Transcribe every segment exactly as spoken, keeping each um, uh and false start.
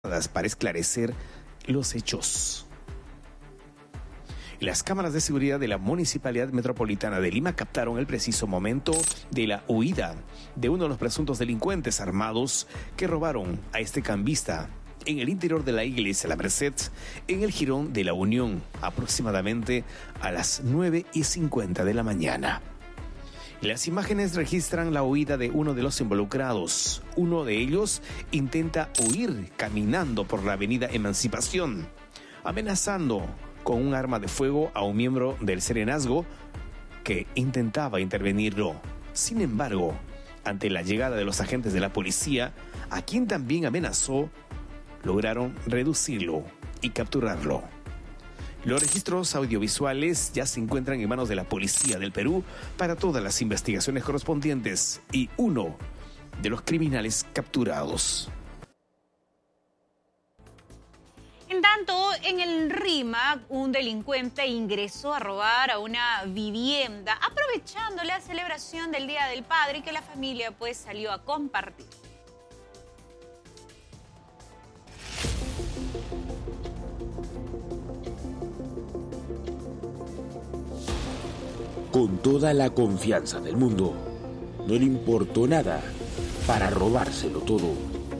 para esclarecer los hechos. Las cámaras de seguridad de la Municipalidad Metropolitana de Lima captaron el preciso momento de la huida de uno de los presuntos delincuentes armados que robaron a este cambista en el interior de la iglesia La Merced, en el jirón de la Unión, aproximadamente a las nueve y cincuenta de la mañana. Las imágenes registran la huida de uno de los involucrados. Uno de ellos intenta huir caminando por la avenida Emancipación, amenazando con un arma de fuego a un miembro del serenazgo que intentaba intervenirlo. Sin embargo, ante la llegada de los agentes de la policía, a quien también amenazó, lograron reducirlo y capturarlo. Los registros audiovisuales ya se encuentran en manos de la Policía del Perú para todas las investigaciones correspondientes y uno de los criminales capturados. En tanto, en el RIMAC, un delincuente ingresó a robar a una vivienda, aprovechando la celebración del Día del Padre que la familia pues salió a compartir. Con toda la confianza del mundo, no le importó nada para robárselo todo.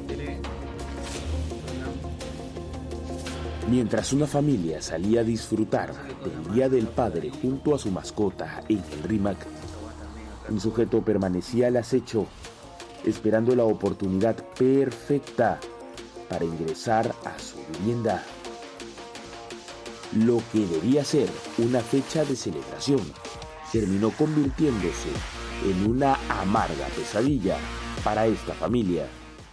Mientras una familia salía a disfrutar del Día del Padre junto a su mascota en el RIMAC, un sujeto permanecía al acecho, esperando la oportunidad perfecta para ingresar a su vivienda. Lo que debía ser una fecha de celebración terminó convirtiéndose en una amarga pesadilla para esta familia.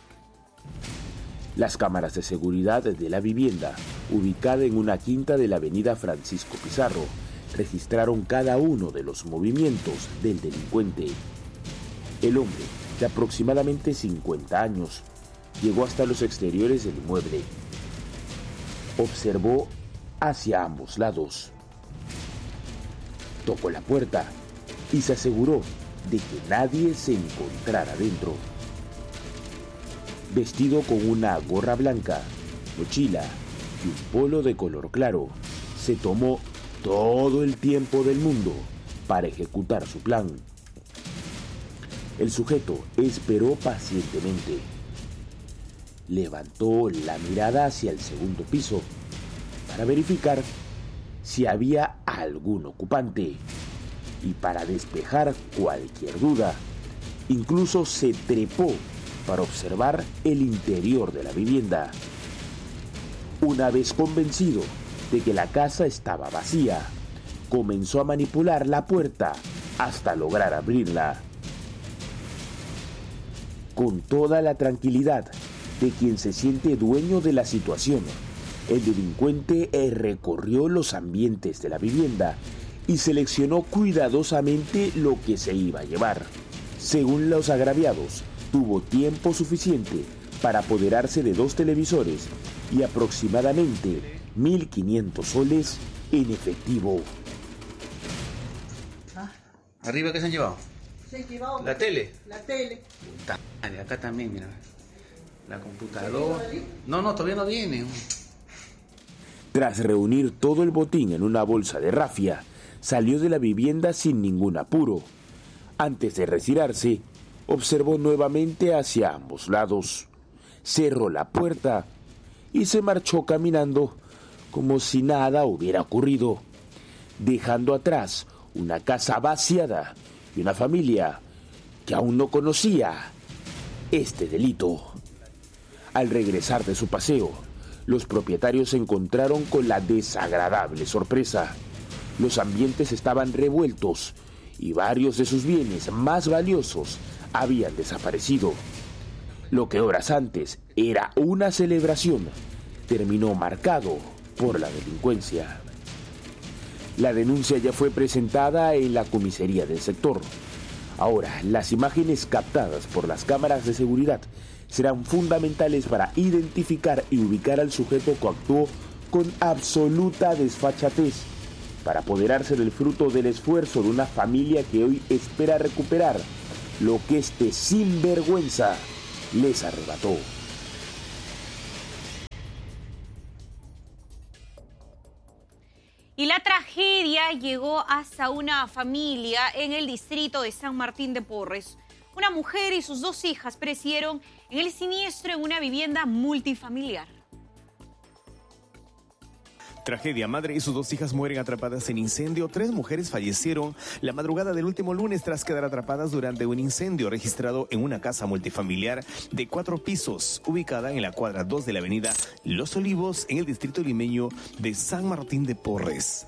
Las cámaras de seguridad de la vivienda, ubicada en una quinta de la avenida Francisco Pizarro, registraron cada uno de los movimientos del delincuente. El hombre, de aproximadamente cincuenta años, llegó hasta los exteriores del inmueble. Observó hacia ambos lados. Tocó la puerta y se aseguró de que nadie se encontrara dentro. Vestido con una gorra blanca, mochila y un polo de color claro, se tomó todo el tiempo del mundo para ejecutar su plan. El sujeto esperó pacientemente. Levantó la mirada hacia el segundo piso para verificar si había algún ocupante, y para despejar cualquier duda, incluso se trepó para observar el interior de la vivienda. Una vez convencido de que la casa estaba vacía, comenzó a manipular la puerta hasta lograr abrirla. Con toda la tranquilidad de quien se siente dueño de la situación, el delincuente recorrió los ambientes de la vivienda y seleccionó cuidadosamente lo que se iba a llevar. Según los agraviados, tuvo tiempo suficiente para apoderarse de dos televisores y aproximadamente mil quinientos soles en efectivo. ¿Ah? ¿Arriba qué se han llevado? Se han llevado ¿La tele? La tele. Puta madre, acá también, mira. La computadora. No, no, todavía no viene. Tras reunir todo el botín en una bolsa de rafia, salió de la vivienda sin ningún apuro. Antes de retirarse, observó nuevamente hacia ambos lados, cerró la puerta y se marchó caminando como si nada hubiera ocurrido, dejando atrás una casa vaciada y una familia que aún no conocía este delito. Al regresar de su paseo, los propietarios se encontraron con la desagradable sorpresa. Los ambientes estaban revueltos y varios de sus bienes más valiosos habían desaparecido. Lo que horas antes era una celebración terminó marcado por la delincuencia. La denuncia ya fue presentada en la comisaría del sector. Ahora, las imágenes captadas por las cámaras de seguridad serán fundamentales para identificar y ubicar al sujeto que actuó con absoluta desfachatez para apoderarse del fruto del esfuerzo de una familia que hoy espera recuperar lo que este sinvergüenza les arrebató. Y la tragedia llegó hasta una familia en el distrito de San Martín de Porres. Una mujer y sus dos hijas perecieron en el siniestro en una vivienda multifamiliar. Tragedia. Madre y sus dos hijas mueren atrapadas en incendio. Tres mujeres fallecieron la madrugada del último lunes tras quedar atrapadas durante un incendio registrado en una casa multifamiliar de cuatro pisos, ubicada en la cuadra dos de la avenida Los Olivos, en el distrito limeño de San Martín de Porres.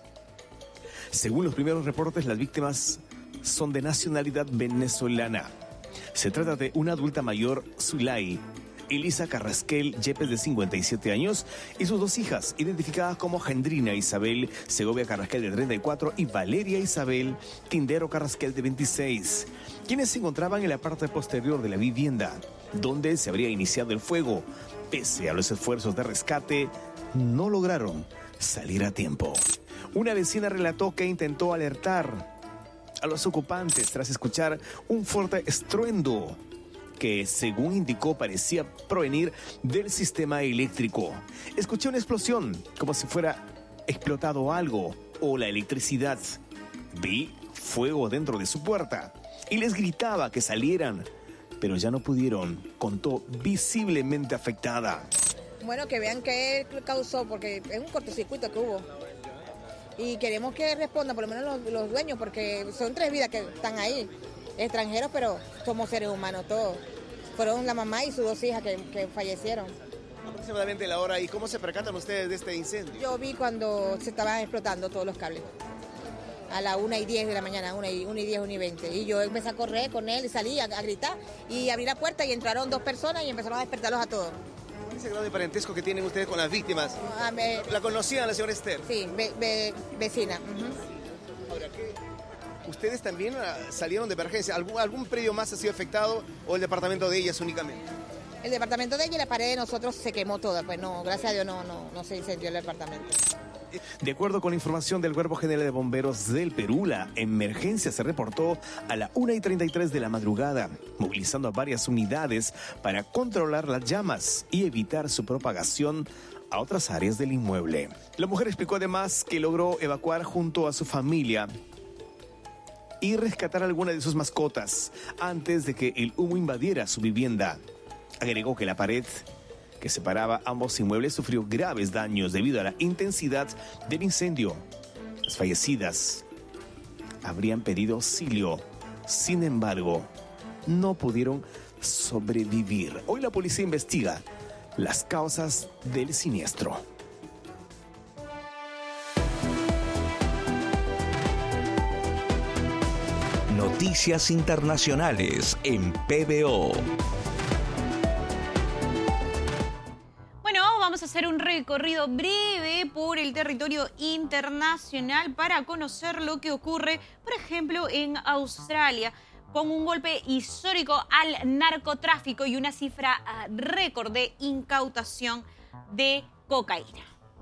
Según los primeros reportes, las víctimas son de nacionalidad venezolana. Se trata de una adulta mayor, Zulay Elisa Carrasquel Yepes, de cincuenta y siete años, y sus dos hijas, identificadas como Gendrina Isabel Segovia Carrasquel, de treinta y cuatro, y Valeria Isabel Tindero Carrasquel, de veintiséis, quienes se encontraban en la parte posterior de la vivienda, donde se habría iniciado el fuego. Pese a los esfuerzos de rescate, no lograron salir a tiempo. Una vecina relató que intentó alertar a los ocupantes tras escuchar un fuerte estruendo que, según indicó, parecía provenir del sistema eléctrico. Escuché una explosión, como si fuera explotado algo o la electricidad. Vi fuego dentro de su puerta y les gritaba que salieran, pero ya no pudieron, contó, visiblemente afectada. Bueno, que vean qué causó, porque es un cortocircuito que hubo. Y queremos que respondan, por lo menos los, los dueños, porque son tres vidas que están ahí. Extranjeros, pero somos seres humanos todos. Fueron la mamá y sus dos hijas que, que fallecieron. Aproximadamente la hora. ¿Y cómo se percatan ustedes de este incendio? Yo vi cuando se estaban explotando todos los cables. A la una y diez de la mañana, una y, una y diez, una y veinte. Y yo empecé a correr con él y salí a, a gritar. Y abrí la puerta y entraron dos personas y empezaron a despertarlos a todos. ¿Cuál es el grado de parentesco que tienen ustedes con las víctimas? Ah, me, ¿La conocían, la señora Esther? Sí, ve, ve, vecina. Uh-huh. Ahora, ¿qué? ¿Ustedes también salieron de emergencia? ¿Algún, ¿Algún predio más ha sido afectado o el departamento de ellas únicamente? El departamento de ella y la pared de nosotros se quemó toda. Pues no, gracias a Dios no, no, no se incendió el departamento. De acuerdo con la información del Cuerpo General de Bomberos del Perú, la emergencia se reportó a la una y treinta y tres de la madrugada, movilizando a varias unidades para controlar las llamas y evitar su propagación a otras áreas del inmueble. La mujer explicó además que logró evacuar junto a su familia y rescatar alguna de sus mascotas antes de que el humo invadiera su vivienda. Agregó que la pared que separaba ambos inmuebles sufrió graves daños debido a la intensidad del incendio. Las fallecidas habrían pedido auxilio, sin embargo, no pudieron sobrevivir. Hoy la policía investiga las causas del siniestro. Noticias internacionales en P B O. Bueno, vamos a hacer un recorrido breve por el territorio internacional para conocer lo que ocurre, por ejemplo, en Australia, con un golpe histórico al narcotráfico y una cifra récord de incautación de cocaína.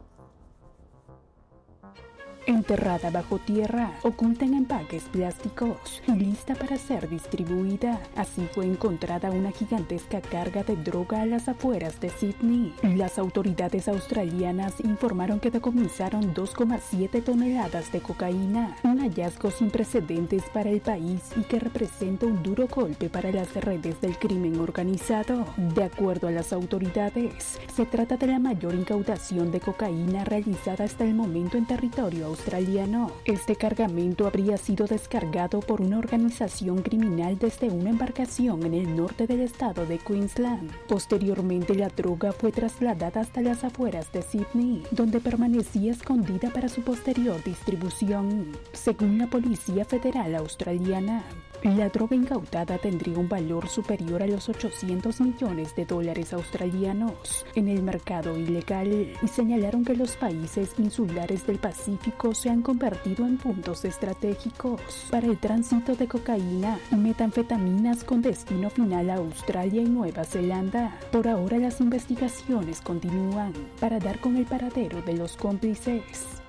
Enterrada bajo tierra, oculta en empaques plásticos y lista para ser distribuida. Así fue encontrada una gigantesca carga de droga a las afueras de Sydney. Las autoridades australianas informaron que decomisaron dos coma siete toneladas de cocaína, un hallazgo sin precedentes para el país y que representa un duro golpe para las redes del crimen organizado. De acuerdo a las autoridades, se trata de la mayor incautación de cocaína realizada hasta el momento en territorio australiano. Este cargamento habría sido descargado por una organización criminal desde una embarcación en el norte del estado de Queensland. Posteriormente, la droga fue trasladada hasta las afueras de Sydney, donde permanecía escondida para su posterior distribución. Según la Policía Federal Australiana, la droga incautada tendría un valor superior a los ochocientos millones de dólares australianos en el mercado ilegal y señalaron que los países insulares del Pacífico se han convertido en puntos estratégicos para el tránsito de cocaína y metanfetaminas con destino final a Australia y Nueva Zelanda. Por ahora las investigaciones continúan para dar con el paradero de los cómplices.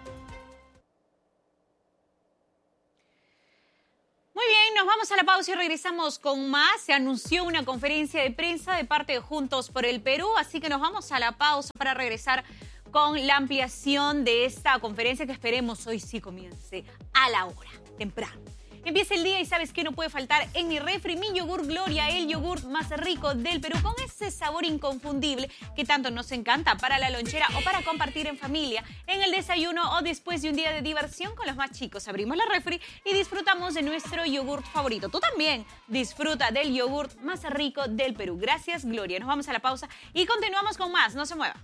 Muy bien, nos vamos a la pausa y regresamos con más. Se anunció una conferencia de prensa de parte de Juntos por el Perú, así que nos vamos a la pausa para regresar con la ampliación de esta conferencia que esperemos hoy sí comience a la hora, temprano. Empieza el día y ¿sabes qué no puede faltar en mi refri? Mi yogur Gloria, el yogur más rico del Perú, con ese sabor inconfundible que tanto nos encanta para la lonchera o para compartir en familia, en el desayuno o después de un día de diversión con los más chicos. Abrimos la refri y disfrutamos de nuestro yogur favorito. Tú también disfruta del yogur más rico del Perú. Gracias, Gloria. Nos vamos a la pausa y continuamos con más. No se mueva.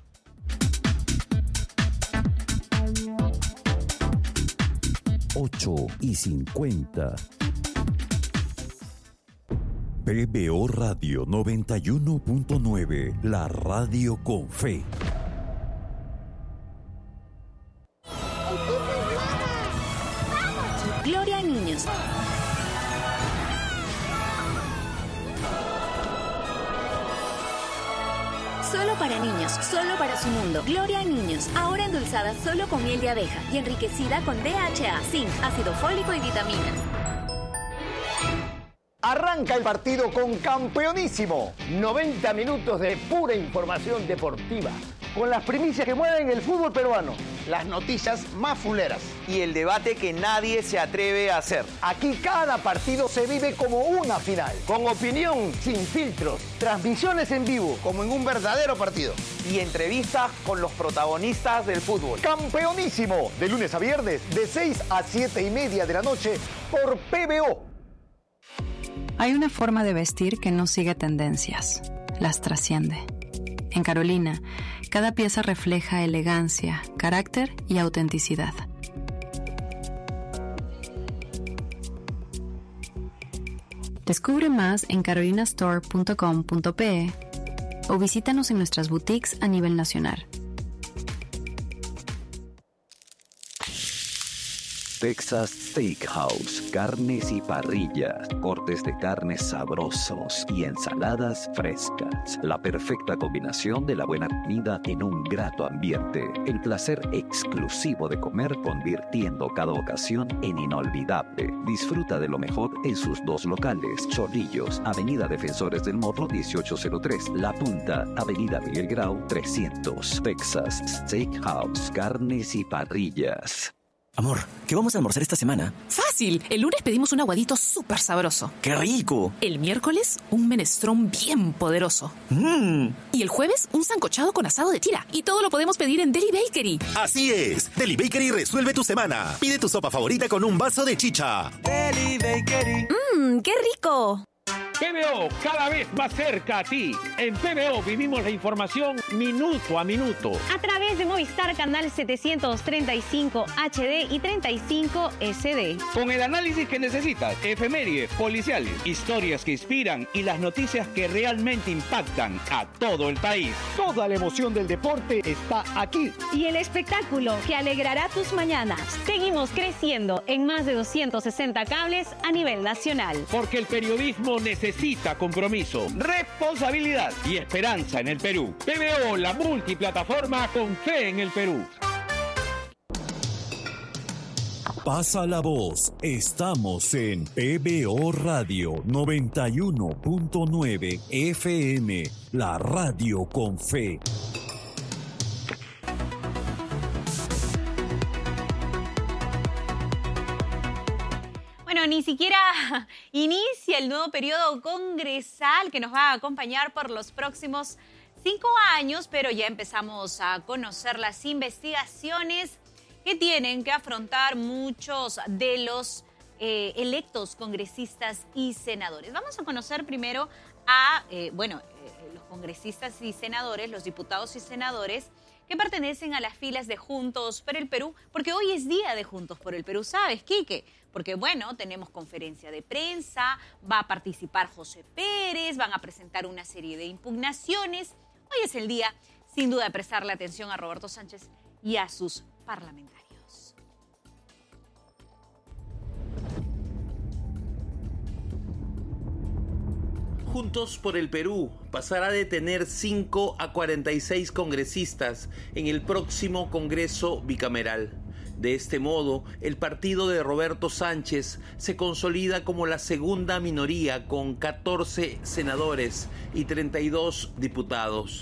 ocho y cincuenta. P B O Radio noventa y uno punto nueve, la radio con fe. Gloria a niños. Solo para niños, solo para su mundo. Gloria a niños, ahora endulzada solo con miel de abeja y enriquecida con D H A, zinc, ácido fólico y vitaminas. Arranca el partido con Campeonísimo. noventa minutos de pura información deportiva, con las primicias que mueven el fútbol peruano, las noticias más fuleras y el debate que nadie se atreve a hacer. Aquí cada partido se vive como una final, con opinión sin filtros, transmisiones en vivo, como en un verdadero partido, y entrevistas con los protagonistas del fútbol. Campeonísimo, de lunes a viernes, de seis a siete y media de la noche, por P B O. Hay una forma de vestir que no sigue tendencias, las trasciende. En Carolina, cada pieza refleja elegancia, carácter y autenticidad. Descubre más en carolina store punto com punto pe o visítanos en nuestras boutiques a nivel nacional. Texas Steakhouse, carnes y parrillas, cortes de carnes sabrosos y ensaladas frescas. La perfecta combinación de la buena comida en un grato ambiente. El placer exclusivo de comer, convirtiendo cada ocasión en inolvidable. Disfruta de lo mejor en sus dos locales. Chorrillos, Avenida Defensores del Morro dieciocho cero tres. La Punta, Avenida Miguel Grau trescientos. Texas Steakhouse, carnes y parrillas. Amor, ¿qué vamos a almorzar esta semana? ¡Fácil! El lunes pedimos un aguadito súper sabroso. ¡Qué rico! El miércoles, un menestrón bien poderoso. ¡Mmm! Y el jueves, un sancochado con asado de tira. Y todo lo podemos pedir en Deli Bakery. ¡Así es! Deli Bakery resuelve tu semana. Pide tu sopa favorita con un vaso de chicha. Deli Bakery. ¡Mmm! ¡Qué rico! P B O, cada vez más cerca a ti. En P B O vivimos la información minuto a minuto. A través de Movistar Canal setecientos treinta y cinco H D y treinta y cinco S D. Con el análisis que necesitas, efemérides, policiales, historias que inspiran y las noticias que realmente impactan a todo el país. Toda la emoción del deporte está aquí. Y el espectáculo que alegrará tus mañanas. Seguimos creciendo en más de doscientos sesenta cables a nivel nacional. Porque el periodismo necesita Necesita compromiso, responsabilidad y esperanza en el Perú. P B O, la multiplataforma con fe en el Perú. Pasa la voz. Estamos en P B O Radio noventa y uno punto nueve F M, la radio con fe. Ni siquiera inicia el nuevo periodo congresal que nos va a acompañar por los próximos cinco años, pero ya empezamos a conocer las investigaciones que tienen que afrontar muchos de los eh, electos congresistas y senadores. Vamos a conocer primero a, eh, bueno, eh, los congresistas y senadores, los diputados y senadores que pertenecen a las filas de Juntos por el Perú, porque hoy es día de Juntos por el Perú, ¿sabes, Quique? Porque, bueno, tenemos conferencia de prensa, va a participar José Pérez, van a presentar una serie de impugnaciones. Hoy es el día, sin duda, de prestarle atención a Roberto Sánchez y a sus parlamentarios. Juntos por el Perú pasará de tener cinco a cuarenta y seis congresistas en el próximo Congreso bicameral. De este modo, el partido de Roberto Sánchez se consolida como la segunda minoría con catorce senadores y treinta y dos diputados.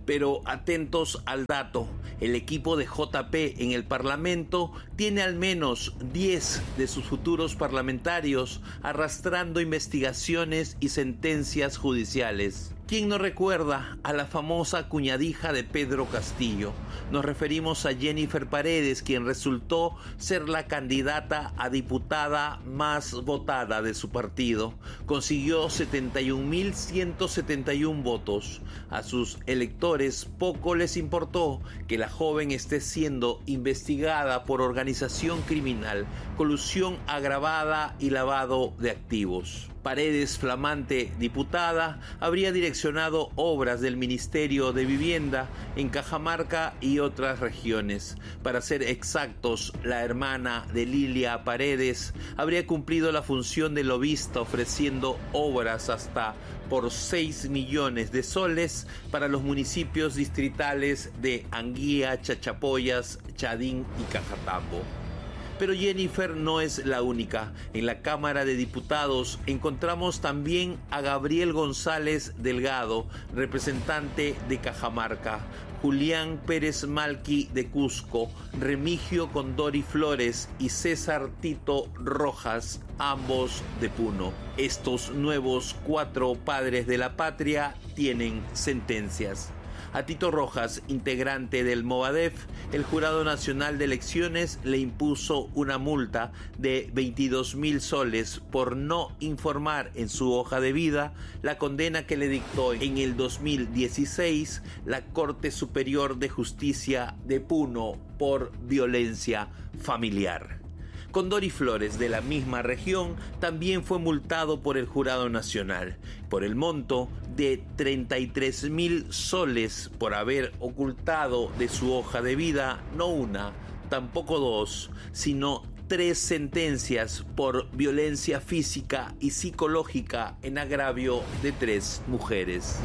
Pero atentos al dato, el equipo de J P en el Parlamento tiene al menos diez de sus futuros parlamentarios arrastrando investigaciones y sentencias judiciales. ¿Quién no recuerda a la famosa cuñadija de Pedro Castillo? Nos referimos a Jennifer Paredes, quien resultó ser la candidata a diputada más votada de su partido. Consiguió setenta y un mil ciento setenta y uno votos. A sus electores poco les importó que la joven esté siendo investigada por organización criminal, colusión agravada y lavado de activos. Paredes, flamante diputada, habría direccionado obras del Ministerio de Vivienda en Cajamarca y otras regiones. Para ser exactos, la hermana de Lilia Paredes habría cumplido la función de lobista ofreciendo obras hasta por seis millones de soles para los municipios distritales de Anguía, Chachapoyas, Chadín y Cajatambo. Pero Jennifer no es la única. En la Cámara de Diputados encontramos también a Gabriel González Delgado, representante de Cajamarca, Julián Pérez Malqui de Cusco, Remigio Condori Flores y César Tito Rojas, ambos de Puno. Estos nuevos cuatro padres de la patria tienen sentencias. A Tito Rojas, integrante del Movadef, el Jurado Nacional de Elecciones le impuso una multa de veintidós mil soles por no informar en su hoja de vida la condena que le dictó en el dos mil dieciséis la Corte Superior de Justicia de Puno por violencia familiar. Condori Flores, de la misma región, también fue multado por el Jurado Nacional por el monto de treinta y tres mil soles por haber ocultado de su hoja de vida no una, tampoco dos, sino tres sentencias por violencia física y psicológica en agravio de tres mujeres.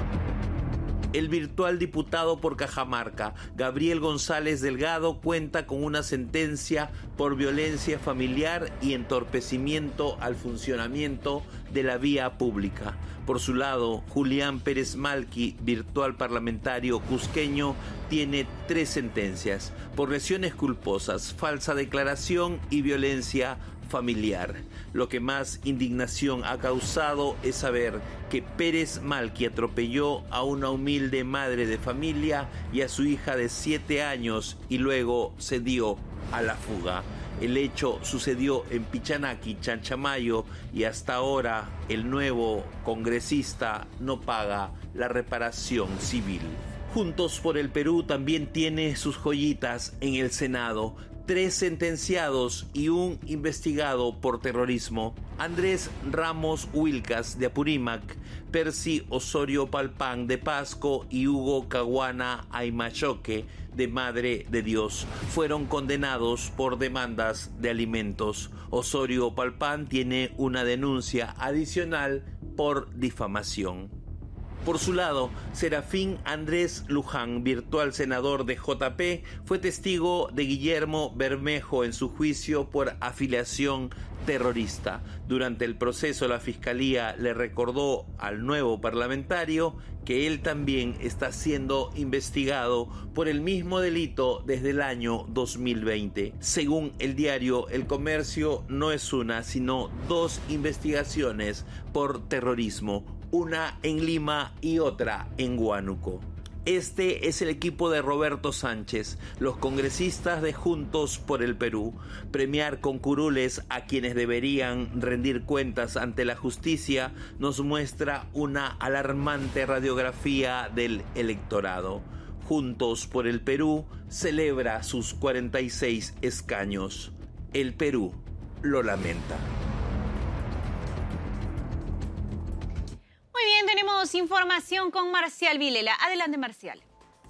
El virtual diputado por Cajamarca, Gabriel González Delgado, cuenta con una sentencia por violencia familiar y entorpecimiento al funcionamiento de la vía pública. Por su lado, Julián Pérez Malqui, virtual parlamentario cusqueño, tiene tres sentencias por lesiones culposas, falsa declaración y violencia familiar. Lo que más indignación ha causado es saber que Pérez Malqui atropelló a una humilde madre de familia y a su hija de siete años y luego se dio a la fuga. El hecho sucedió en Pichanaki, Chanchamayo, y hasta ahora el nuevo congresista no paga la reparación civil. Juntos por el Perú también tiene sus joyitas en el Senado. Tres sentenciados y un investigado por terrorismo. Andrés Ramos Wilcas de Apurímac, Percy Osorio Palpán de Pasco y Hugo Caguana Aymachoque de Madre de Dios fueron condenados por demandas de alimentos. Osorio Palpán tiene una denuncia adicional por difamación. Por su lado, Serafín Andrés Luján, virtual senador de J P, fue testigo de Guillermo Bermejo en su juicio por afiliación terrorista. Durante el proceso, la Fiscalía le recordó al nuevo parlamentario que él también está siendo investigado por el mismo delito desde el año dos mil veinte. Según el diario El Comercio, no es una, sino dos investigaciones por terrorismo, una en Lima y otra en Huánuco. Este es el equipo de Roberto Sánchez, los congresistas de Juntos por el Perú. Premiar con curules a quienes deberían rendir cuentas ante la justicia nos muestra una alarmante radiografía del electorado. Juntos por el Perú celebra sus cuarenta y seis escaños. El Perú lo lamenta. Muy bien, tenemos información con Marcial Vilela. Adelante, Marcial.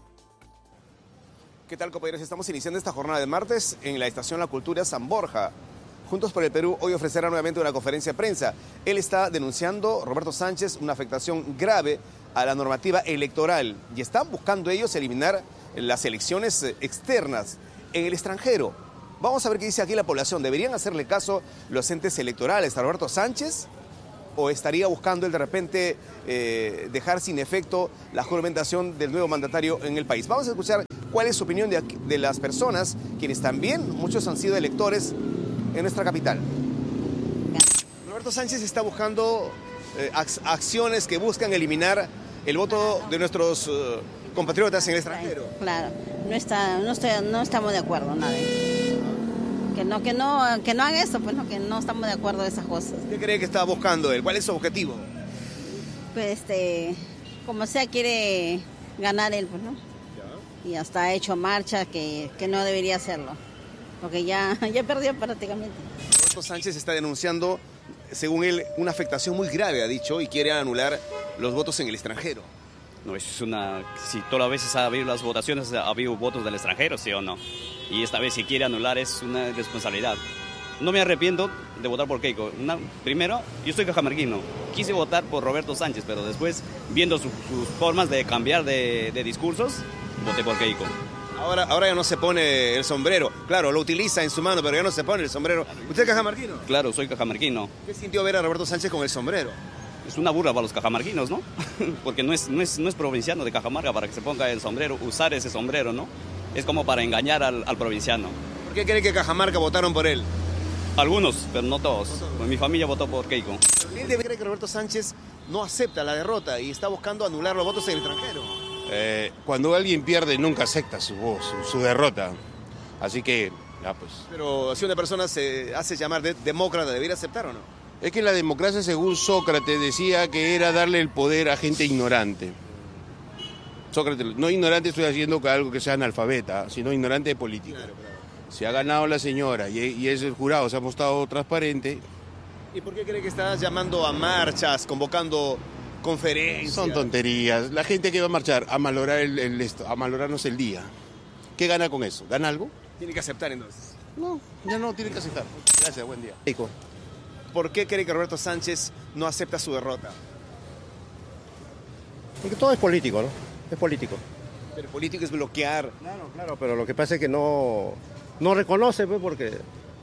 ¿Qué tal, compañeros? Estamos iniciando esta jornada de martes en la estación La Cultura San Borja. Juntos por el Perú hoy ofrecerá nuevamente una conferencia de prensa. Él está denunciando, Roberto Sánchez, una afectación grave a la normativa electoral y están buscando ellos eliminar las elecciones externas en el extranjero. Vamos a ver qué dice aquí la población. ¿Deberían hacerle caso los entes electorales a Roberto Sánchez? o estaría buscando él de repente eh, dejar sin efecto la juramentación del nuevo mandatario en el país. Vamos a escuchar cuál es su opinión de, de las personas, quienes también, muchos han sido electores en nuestra capital. Roberto Sánchez está buscando eh, acciones que buscan eliminar el voto de nuestros uh, compatriotas en el extranjero. Claro, no, está, no, estoy, no estamos de acuerdo, nada. Que no, que no, que no haga eso, pues no, que no estamos de acuerdo de esas cosas. ¿Qué cree que está buscando él? ¿Cuál es su objetivo? Pues este, como sea quiere ganar él, pues, ¿no? ¿Ya? Y hasta ha hecho marcha que, que no debería hacerlo, porque ya, ya perdió prácticamente. Roberto Sánchez está denunciando, según él, una afectación muy grave, ha dicho, y quiere anular los votos en el extranjero. No, es una... Si todas las veces ha habido las votaciones, ha habido votos del extranjero, ¿sí o no? Y esta vez si quiere anular es una responsabilidad. No me arrepiento de votar por Keiko. Una, primero, yo soy cajamarquino. Quise votar por Roberto Sánchez, pero después, viendo su, sus formas de cambiar de, de discursos, voté por Keiko. Ahora, ahora ya no se pone el sombrero. Claro, lo utiliza en su mano, pero ya no se pone el sombrero. ¿Usted es cajamarquino? Claro, soy cajamarquino. ¿Qué sintió ver a Roberto Sánchez con el sombrero? Es una burla para los cajamarquinos, ¿no? Porque no es, no, es, no es provinciano de Cajamarca para que se ponga el sombrero, usar ese sombrero, ¿no? Es como para engañar al, al provinciano. ¿Por qué cree que Cajamarca votaron por él? Algunos, pero no todos. No todos. Mi familia votó por Keiko. ¿Él debe creer que Roberto Sánchez no acepta la derrota y está buscando anular los votos en el extranjero? Eh, cuando alguien pierde nunca acepta su voz, su, su derrota. Así que, ya pues. Pero si una persona se hace llamar de demócrata, ¿debería aceptar o no? Es que la democracia, según Sócrates, decía que era darle el poder a gente ignorante. Sócrates, no ignorante estoy haciendo que algo que sea analfabeta, sino ignorante de política. Claro, claro. Se ha ganado la señora y, y es el jurado, se ha mostrado transparente. ¿Y por qué cree que está llamando a marchas, convocando conferencias? Son tonterías. La gente que va a marchar a malograr el, el esto, a malograrnos el día. ¿Qué gana con eso? ¿Gana algo? Tiene que aceptar entonces. No, ya no tiene que aceptar. Gracias, buen día. Keiko. ¿Por qué cree que Roberto Sánchez no acepta su derrota? Porque todo es político, ¿no? Es político. Pero político es bloquear. Claro, claro, pero lo que pasa es que no, no reconoce, pues, porque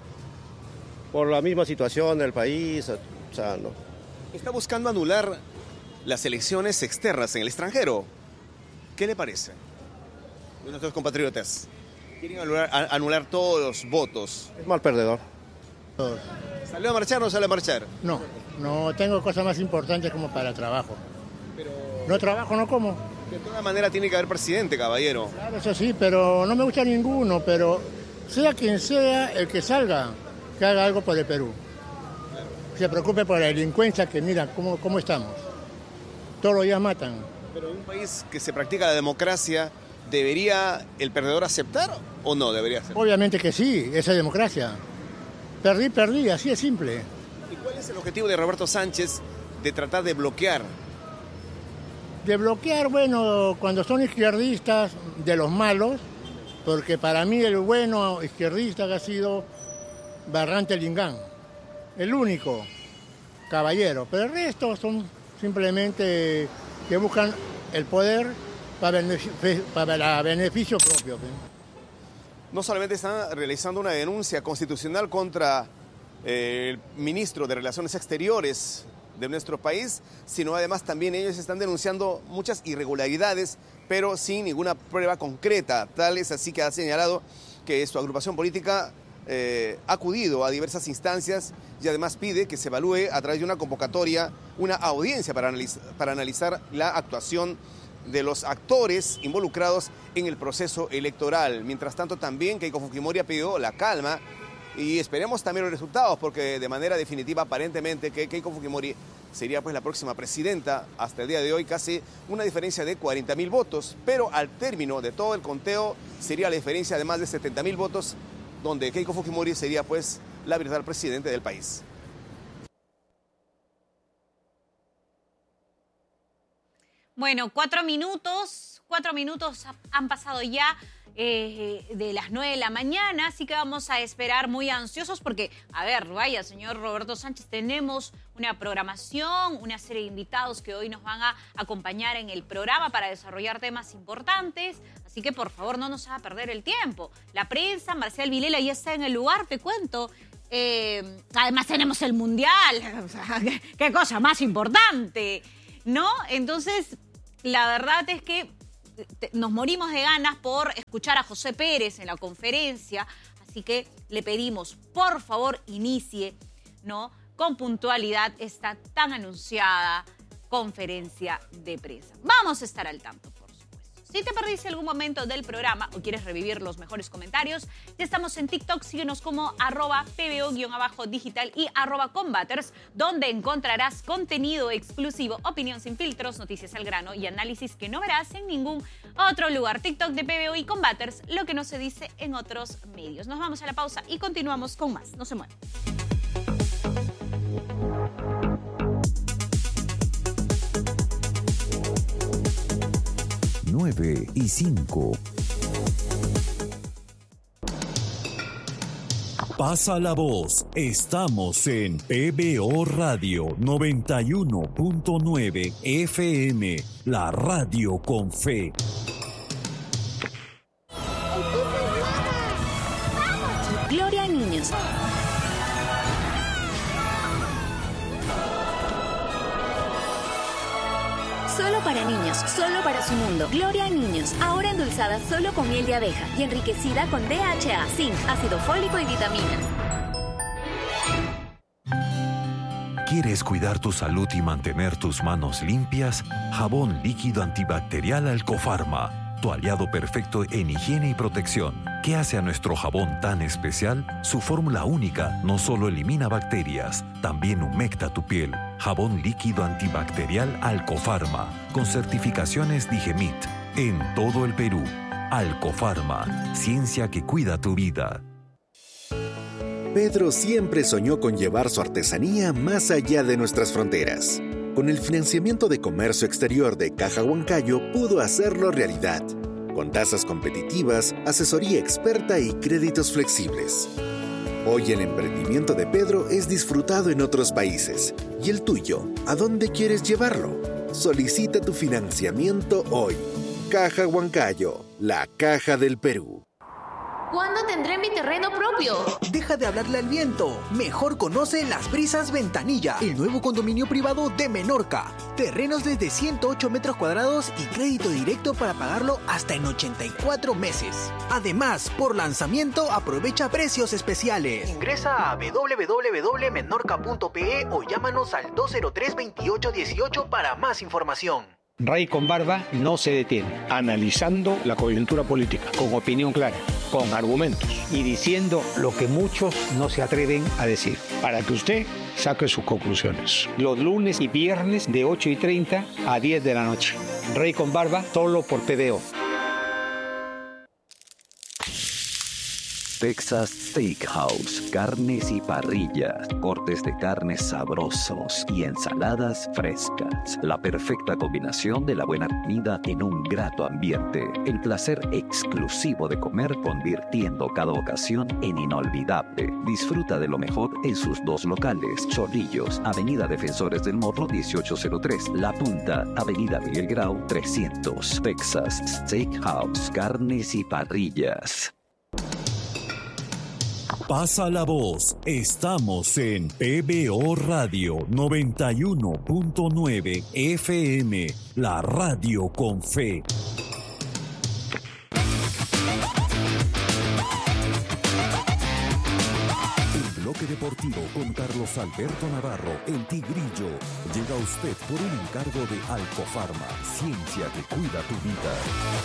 por la misma situación del país, o sea, no. Está buscando anular las elecciones externas en el extranjero. ¿Qué le parece? Nuestros compatriotas quieren anular, anular todos los votos. Es mal perdedor. ¿Salió a marchar o no salió a marchar? No, no tengo cosas más importantes como para trabajo. Pero... No trabajo, no como. De todas maneras tiene que haber presidente, caballero. Claro, eso sí, pero no me gusta ninguno, pero sea quien sea el que salga, que haga algo por el Perú. Claro. Se preocupe por la delincuencia, que mira cómo, cómo estamos. Todos los días matan. Pero en un país que se practica la democracia, ¿debería el perdedor aceptar o no debería aceptar? Obviamente que sí, esa es democracia. Perdí, perdí, así es simple. ¿Y cuál es el objetivo de Roberto Sánchez de tratar de bloquear? De bloquear, bueno, cuando son izquierdistas, de los malos, porque para mí el bueno izquierdista que ha sido Barrante Lingán, el único caballero, pero el resto son simplemente que buscan el poder para beneficio, para beneficio propio. No solamente están realizando una denuncia constitucional contra eh, el ministro de Relaciones Exteriores de nuestro país, sino además también ellos están denunciando muchas irregularidades, pero sin ninguna prueba concreta. Tal es así que ha señalado que su agrupación política eh, ha acudido a diversas instancias y además pide que se evalúe a través de una convocatoria, una audiencia para, analiz- para analizar la actuación de los actores involucrados en el proceso electoral. Mientras tanto, también Keiko Fujimori ha pedido la calma y esperemos también los resultados, porque de manera definitiva aparentemente que Keiko Fujimori sería pues la próxima presidenta. Hasta el día de hoy casi una diferencia de cuarenta mil votos, pero al término de todo el conteo sería la diferencia de más de setenta mil votos, donde Keiko Fujimori sería pues la verdadera presidente del país. Bueno, cuatro minutos, cuatro minutos han pasado ya eh, de las nueve de la mañana, así que vamos a esperar muy ansiosos porque, a ver, vaya, señor Roberto Sánchez, tenemos una programación, una serie de invitados que hoy nos van a acompañar en el programa para desarrollar temas importantes, así que por favor no nos haga perder el tiempo. La prensa, Marcial Vilela ya está en el lugar, te cuento. Eh, además tenemos el Mundial, o sea, ¿qué, qué cosa más importante, ¿no? Entonces, la verdad es que nos morimos de ganas por escuchar a José Pérez en la conferencia, así que le pedimos, por favor, inicie, ¿no?, con puntualidad esta tan anunciada conferencia de prensa. Vamos a estar al tanto, por supuesto. Si te perdiste algún momento del programa o quieres revivir los mejores comentarios, ya estamos en TikTok, síguenos como arroba pbo-digital y arroba combaters, donde encontrarás contenido exclusivo, opinión sin filtros, noticias al grano y análisis que no verás en ningún otro lugar. TikTok de P B O y Combaters, lo que no se dice en otros medios. Nos vamos a la pausa y continuamos con más. No se muevan. nueve y cinco. Pasa la voz. Estamos en P B O Radio noventa y uno punto nueve F M, la radio con fe. Gloria a niños. Solo para niños, solo para su mundo. Gloria a niños, ahora endulzada solo con miel de abeja y enriquecida con D H A, zinc, ácido fólico y vitaminas. ¿Quieres cuidar tu salud y mantener tus manos limpias? Jabón líquido antibacterial Alcofarma, tu aliado perfecto en higiene y protección. ¿Qué hace a nuestro jabón tan especial? Su fórmula única no solo elimina bacterias, también humecta tu piel. Jabón líquido antibacterial Alcofarma, con certificaciones Digemit, en todo el Perú. Alcofarma, ciencia que cuida tu vida. Pedro siempre soñó con llevar su artesanía más allá de nuestras fronteras. Con el financiamiento de comercio exterior de Caja Huancayo pudo hacerlo realidad, con tasas competitivas, asesoría experta y créditos flexibles. Hoy el emprendimiento de Pedro es disfrutado en otros países. ¿Y el tuyo? ¿A dónde quieres llevarlo? Solicita tu financiamiento hoy. Caja Huancayo, la caja del Perú. ¿Cuándo tendré mi terreno propio? Deja de hablarle al viento. Mejor conoce Las Brisas Ventanilla, el nuevo condominio privado de Menorca. Terrenos desde ciento ocho metros cuadrados y crédito directo para pagarlo hasta en ochenta y cuatro meses. Además, por lanzamiento aprovecha precios especiales. Ingresa a w w w punto menorca punto p e o llámanos al dos cero tres, veintiocho dieciocho para más información. Rey con Barba no se detiene, analizando la coyuntura política, con opinión clara, con argumentos y diciendo lo que muchos no se atreven a decir, para que usted saque sus conclusiones. Los lunes y viernes de ocho y treinta a diez de la noche. Rey con Barba, solo por P B O. Texas Steakhouse, carnes y parrillas, cortes de carne sabrosos y ensaladas frescas. La perfecta combinación de la buena comida en un grato ambiente. El placer exclusivo de comer convirtiendo cada ocasión en inolvidable. Disfruta de lo mejor en sus dos locales. Chorrillos, Avenida Defensores del Morro dieciocho cero tres. La Punta, Avenida Miguel Grau trescientos. Texas Steakhouse, carnes y parrillas. Pasa la voz. Estamos en P B O Radio noventa y uno punto nueve F M, la radio con fe. El bloque deportivo con Carlos Alberto Navarro, el Tigrillo, llega a usted por un encargo de Alcofarma, ciencia que cuida tu vida.